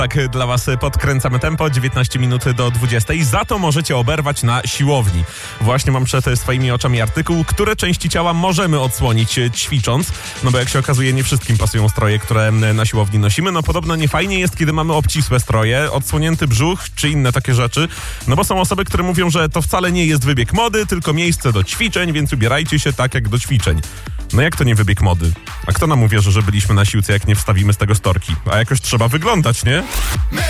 Tak dla was podkręcamy tempo, 19 minut do 20. Za to możecie oberwać na siłowni. Właśnie mam przed swoimi oczami artykuł, które części ciała możemy odsłonić ćwicząc. No bo jak się okazuje, nie wszystkim pasują stroje, które na siłowni nosimy. No podobno nie fajnie jest, kiedy mamy obcisłe stroje, odsłonięty brzuch czy inne takie rzeczy. No bo są osoby, które mówią, że to wcale nie jest wybieg mody, tylko miejsce do ćwiczeń, więc ubierajcie się tak jak do ćwiczeń. No jak to nie wybieg mody? A kto nam uwierzy, że byliśmy na siłce, jak nie wstawimy z tego storki? A jakoś trzeba wyglądać, nie?